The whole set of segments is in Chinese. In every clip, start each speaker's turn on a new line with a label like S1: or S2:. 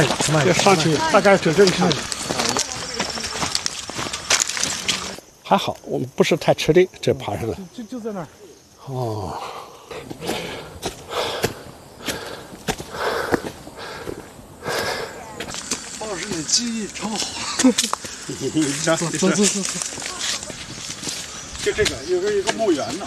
S1: 要上去大概就这个样子。还好我们不是太吃力，这爬上来。
S2: 就在那儿。
S1: 哦。
S2: 鲍老师，你的记忆超好。
S1: 走。就这个有一个墓园呢。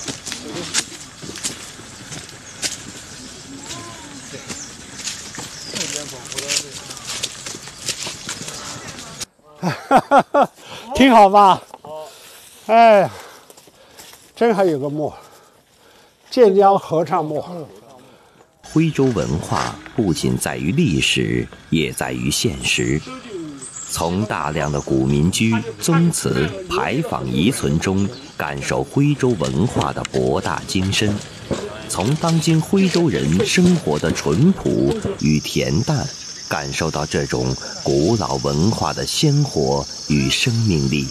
S1: 挺好吧？哎，真还有个墓，建江合唱墓。
S3: 徽州文化不仅在于历史，也在于现实。从大量的古民居、宗祠、牌坊遗存中，感受徽州文化的博大精深；从当今徽州人生活的淳朴与恬淡，感受到这种古老文化的鲜活与生命力。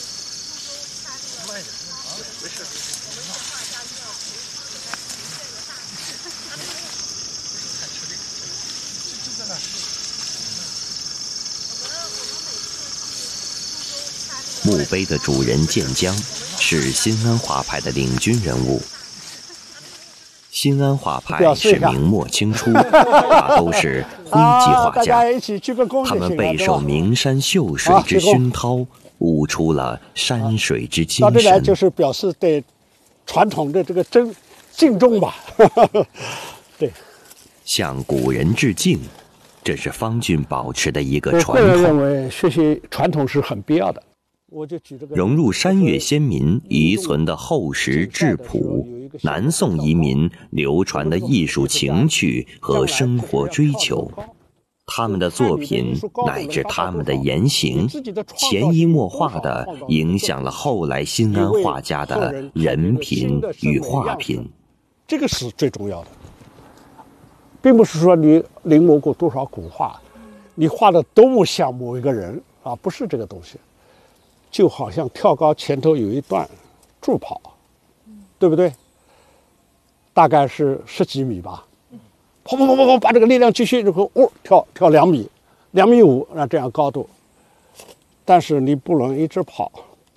S3: 墓碑的主人建江是新安画派的领军人物。新安画派是明末清初，大都是徽籍画家，他们备受名山秀水之熏陶，悟出了山水之精神。
S1: 到这来就是表示对传统的这个敬重吧。对，
S3: 向古人致敬，这是方俊保持的一个传统。
S1: 我个人认为学习传统是很必要的。
S3: 融入山岳先民遗存的厚实质朴，南宋移民流传的艺术情趣和生活追求，他们的作品乃至他们的言行，潜移默化地影响了后来新安画家的人品与画品。
S1: 这个是最重要的，并不是说你临摹过多少古画，你画的多么像某一个人啊，不是这个东西。就好像跳高前头有一段助跑，对不对？大概是10几米吧，跑，把这个力量继续，然后跳2米，2.5米，那这样高度。但是你不能一直跑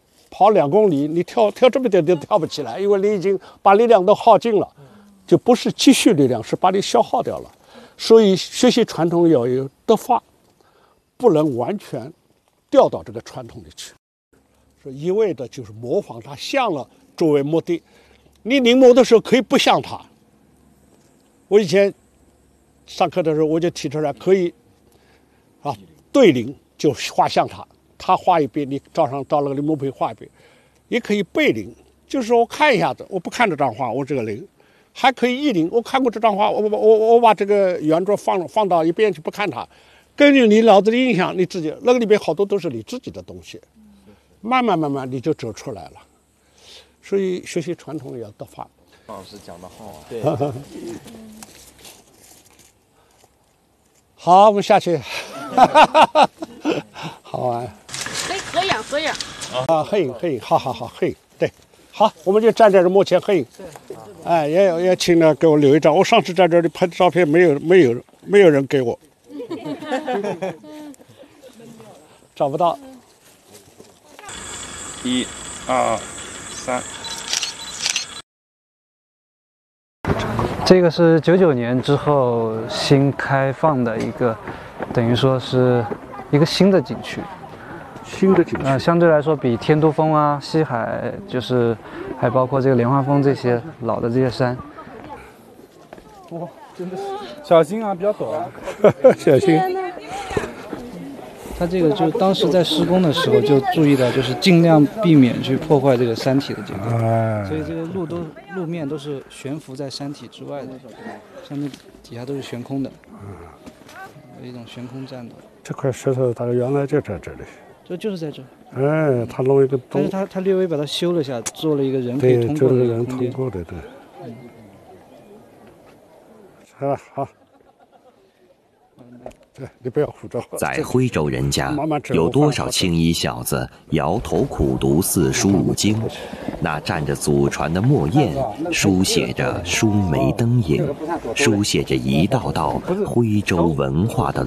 S1: 2公里，你跳这么点都跳不起来，因为你已经把力量都耗尽了，就不是积蓄力量，是把你消耗掉了。所以学习传统要有德法，不能完全掉到这个传统里去。一味的就是模仿它像了作为目的，你临摹的时候可以不像它。我以前上课的时候我就提出来，可以对临就画像它，他画一遍，你照那个临摹碑画一遍，也可以背临，就是说我看一下子，我不看这张画，我这个临，还可以意临，我看过这张画，我把这个原作放到一边去不看它，根据你脑子的印象，你自己那个里边好多都是你自己的东西。慢慢你就走出来了，所以学习传统也要德法。
S4: 老师讲得好啊，对。
S1: 好，我们下去。好玩。
S5: 来合影。
S1: 啊，合影，好，合影，对，好，我们就站在这幕前合影。哎，也请呢给我留一张。我上次在这里拍的照片，没有人给我，找不到。
S4: 1、2、3。
S6: 这个是99年之后新开放的一个，等于说是一个新的景区。相对来说比天都峰啊、西海，就是还包括这个莲花峰这些老的这些山。
S2: 哇，真的是小心啊，比较陡啊。
S1: 小心。
S6: 它这个就当时在施工的时候就注意到，就是尽量避免去破坏这个山体的结构，所以这个路面都是悬浮在山体之外的，像那底下都是悬空的，有一种悬空栈道。
S1: 这块石头它原来就在这里，
S6: 就是在这。
S1: 哎，他弄一个洞，
S6: 但是他略微把它修了一下，做了一个人可以通过的一个空间。
S1: 通过的，对。好。你不要胡诌。
S3: 在徽州人家，有多少青衣小子摇头苦读四书五经？那站着祖传的墨砚，书写着疏梅灯影，书写着一道道徽州文化的